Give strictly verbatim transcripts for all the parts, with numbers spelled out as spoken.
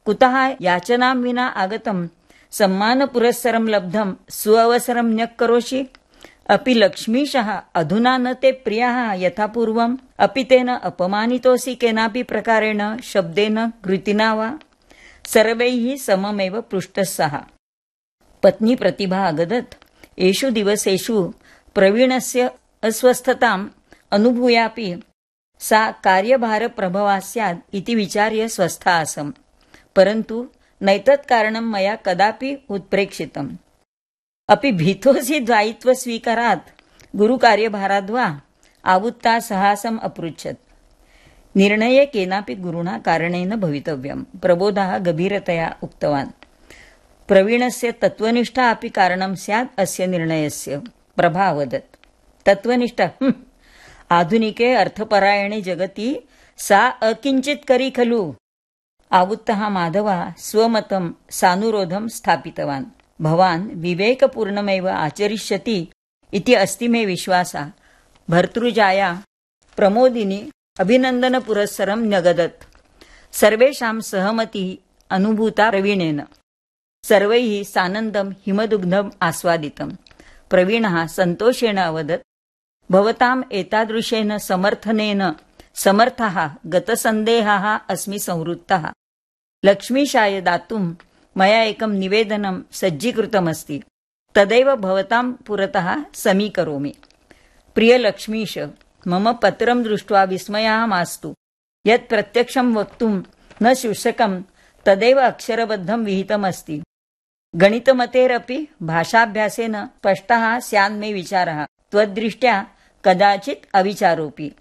कुतः याचनां विना आगतं सम्मानपुरस्सरं लब्धं सुअवसरं न्यक् करोषि? अपि लक्ष्मीशः अधुना न ते प्रियः यथा पूर्वम्? अपि तेन अपमानितोऽसि केनापि प्रकारेण, शब्देन, कृतिना वा? सर्वैः सममेव पृष्टः सः। पत्नी प्रतिभा अगदत्। एषु दिवसेषु प्रवीणस्य अस्वस्थताम् अनुभूयापि सा कार्यभारप्रभवा स्यात् इति विचार्य स्वस्था आसम्। परन्तु नैतत् कारणं मया कदापि उत्प्रेक्षितम्। अपि भीतोऽसि दायित्वस्वीकारात् गुरुकार्यभाराद्वा? आवुत्ता सहासम् अपृच्छत्। निर्णये केनापि गुरुणा कारणेन भवितव्यम्, प्रबोधः गभीरतया उक्तवान्। प्रवीणस्य तत्त्वनिष्ठा अपि कारणं स्यात् अस्य निर्णयस्य, प्रभा अवदत्। तत्त्वनिष्ठा? आधुनिके अर्थपरायणे जगति सा अकिञ्चित्करी खलु? आवुत्तः माधवः स्वमतं सानुरोधं स्थापितवान्। भवान् विवेकपूर्णमेव आचरिष्यति इति अस्ति मे विश्वासः। भर्तृजाया प्रमोदिनी अभिनन्दनपुरस्सरं न्यगदत्। सर्वेषां सहमतिः अनुभूता प्रवीणेन। सर्वैः सानन्दं हिमदुग्धम् आस्वादितम्। प्रवीणः सन्तोषेण अवदत्, भवताम् एतादृशेन समर्थनेन समर्थः गतसन्देहः अस्मि संवृत्तः। लक्ष्मीशाय दातुं मया एकं निवेदनं सज्जीकृतमस्ति, तदैव भवतां पुरतः समीकरोमि। प्रिय लक्ष्मीश, मम पत्रं दृष्ट्वा विस्मयः मास्तु। यत् प्रत्यक्षं वक्तुं न शुशकं तदेव अक्षरबद्धं विहितमस्ति। गणितमतेरपि भाषाभ्यासेन स्पष्टः स्यान्मे विचारः, त्वद्दृष्ट्या कदाचित् अविचारोऽपि।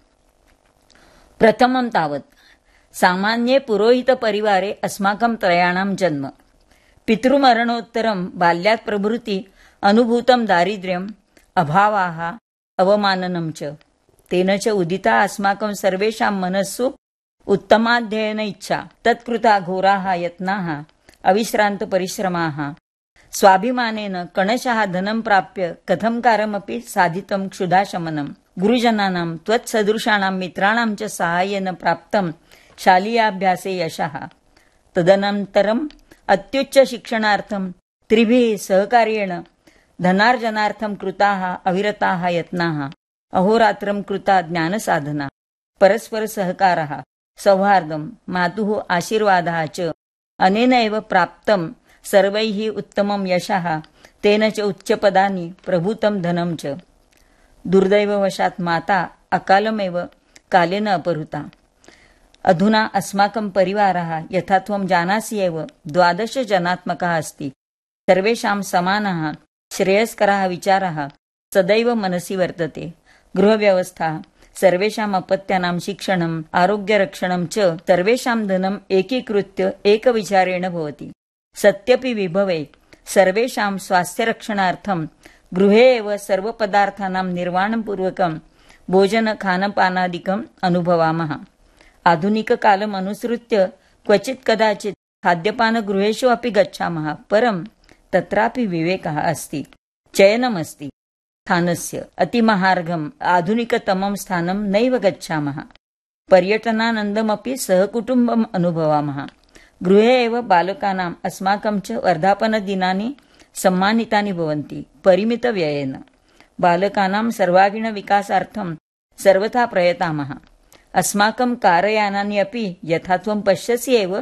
प्रथमं तावत् सामान्ये पुरोहितपरिवारे अस्माकं त्रयाणां जन्म। पितृमरणोत्तरं बाल्यात् प्रभृति अनुभूतं दारिद्र्यम्, अभावाः, अवमाननं च। तेन च उदिता अस्माकं सर्वेषां मनस्सु उत्तमाध्ययन इच्छा। तत्कृता घोराः यत्नाः, अविश्रान्तपरिश्रमाः। स्वाभिमानेन कणशः धनं प्राप्य कथंकारमपि साधितं क्षुधाशमनं। गुरुजनानां त्वत्सदृशानां मित्राणां च साहाय्येन प्राप्तं शालीयाभ्यासे यशः। तदनन्तरम् अत्युच्च शिक्षणार्थं त्रिभिः सहकार्येण धनार्जनार्थं कृताः अविरताः यत्नाः। अहोरात्रं कृता ज्ञानसाधना, परस्परसहकारः, सौहार्दं, मातुः आशीर्वादः च अनेन एव प्राप्तं सर्वैः उत्तमं यशः, तेन च उच्चपदानि, प्रभूतं धनं च। दुर्दैववशात् माता अकालमेव कालेन अपहृता। अधुना अस्माकं परिवारः यथा त्वं जानासि एव द्वादश जनात्मकः अस्ति। सर्वेषां समानः श्रेयस्करः विचारः सदैव मनसि वर्तते। गृहव्यवस्था, सर्वेषाम् अपत्यानां शिक्षणम्, आरोग्यरक्षणं च सर्वेषां धनम् एकीकृत्य एकविचारेण भवति। सत्यपि विभवे सर्वेषां स्वास्थ्यरक्षणार्थं गृहे एव सर्वपदार्थानां निर्वाणपूर्वकं भोजनखानपानादिकम् अनुभवामः। आधुनिककालम् अनुसृत्य क्वचित् कदाचित् खाद्यपानगृहेषु अपि गच्छामः, परं तत्रापि विवेकः अस्ति, चयनमस्ति। स्थानस्य अतिमहार्घम् आधुनिकतमं स्थानं नैव गच्छामः। पर्यटनानन्दमपि सहकुटुम्बम् अनुभवामः। गृहे एव बालकानाम् अस्माकं च वर्धापनदिनानि सम्मानितानि भवन्ति, परिमितव्ययेन। बालकानां सर्वाङ्गीणविकासार्थं सर्वथा प्रयतामः। अस्माकं कारयानानि अपि यथा त्वं पश्यसि एव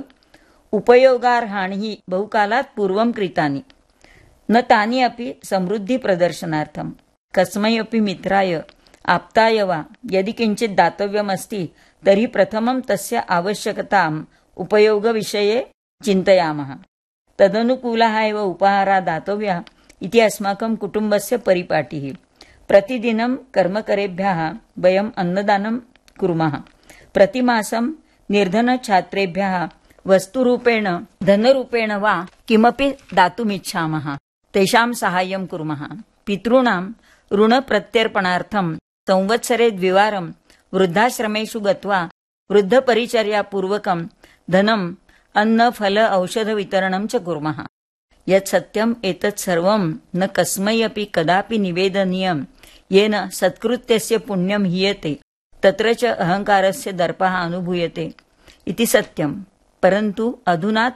उपयोगार्हाणि बहुकालात् पूर्वं कृतानि। न तानि अपि समृद्धिप्रदर्शनार्थं। कस्मै अपि मित्राय, आप्ताय वा यदि किञ्चित् दातव्यमस्ति तर्हि प्रथमं तस्य आवश्यकताम् उपयोगविषये चिन्तयामः। तदनुकूलः एव उपहारः दातव्यः इति अस्माकं कुटुम्बस्य परिपाटिः। प्रतिदिनं कर्मकरेभ्यः वयम् अन्नदानं कुर्मः। प्रतिमासं निर्धनछात्रेभ्यः वस्तुरूपेण, धनरूपेण वा किमपि दातुमिच्छामः, तेषां साहाय्यं कुर्मः। पितॄणां ऋणप्रत्यर्पणार्थं संवत्सरे द्विवारं वृद्धाश्रमेषु गत्वा वृद्धपरिचर्यापूर्वकं धनम्, अन्न, फल, औषधवितरणं च कुर्मः। यत् सत्यम् एतत् सर्वं न कस्मै अपि कदापि निवेदनीयं, येन सत्कृत्यस्य पुण्यं हीयते, तत्र च अहङ्कारस्य दर्पः अनुभूयते इति सत्यं। परन्तु अधुना